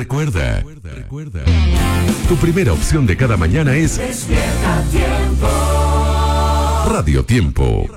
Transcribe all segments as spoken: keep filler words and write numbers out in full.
Recuerda, recuerda, tu primera opción de cada mañana es Despierta Tiempo. Radio Tiempo.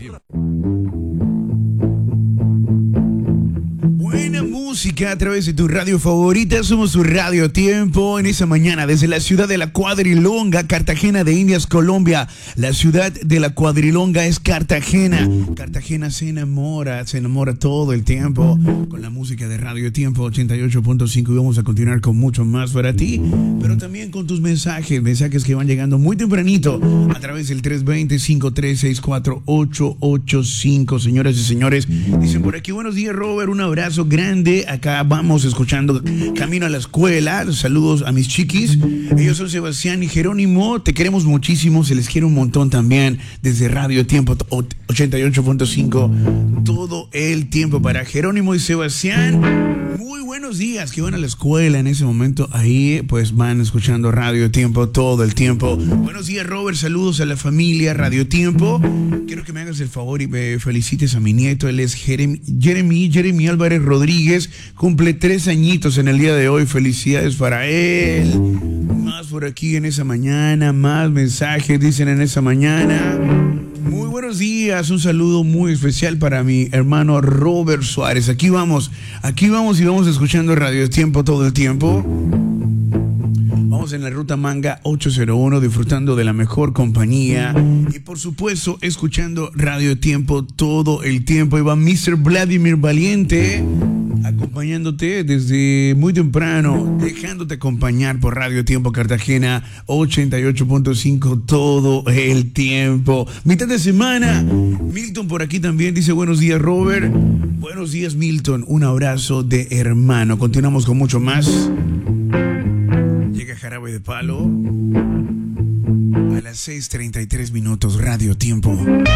Buena música a través de tu radio favorita. Somos tu Radio Tiempo en esa mañana desde la ciudad de la Cuadrilonga, Cartagena de Indias, Colombia. La ciudad de la Cuadrilonga es Cartagena. Cartagena se enamora, se enamora todo el tiempo con la música de Radio Tiempo ochenta y ocho punto cinco. Y vamos a continuar con mucho más para ti, pero también con tus mensajes, mensajes que van llegando muy tempranito a través del tres dos cero, cinco tres seis cuatro, ocho ocho cinco. Señoras y señores, dicen por aquí: buenos días, Robert, un abrazo grande. Acá vamos escuchando Camino a la Escuela. Saludos a mis chiquis. Ellos son Sebastián y Jerónimo. Te queremos muchísimo, se les quiere un montón también desde Radio Tiempo ochenta y ocho punto cinco. Todo el tiempo para Jerónimo y Sebastián. Muy buenos días, que van a la escuela en ese momento. Ahí pues van escuchando Radio Tiempo todo el tiempo. Buenos días, Robert. Saludos a la familia Radio Tiempo. Quiero que me hagas el favor y me felicites a mi nieto. Él es Jeremy, Jeremy, Jeremy Álvarez Rodríguez. Cumple tres añitos en el día de hoy. Felicidades para él. Más por aquí en esa mañana. Más mensajes dicen en esa mañana. Muy buenos días, un saludo muy especial para mi hermano Robert Suárez. Aquí vamos, aquí vamos y vamos escuchando Radio Tiempo todo el tiempo. Vamos en la ruta Manga ocho cero uno disfrutando de la mejor compañía y por supuesto escuchando Radio Tiempo todo el tiempo. Y va mister Vladimir Valiente acompañándote desde muy temprano, dejándote acompañar por Radio Tiempo Cartagena ochenta y ocho punto cinco todo el tiempo. Mitad de semana. Milton por aquí también dice: buenos días, Robert. Buenos días, Milton. Un abrazo de hermano. Continuamos con mucho más. Llega Jarabe de Palo a las seis treinta y tres minutos. Radio Tiempo.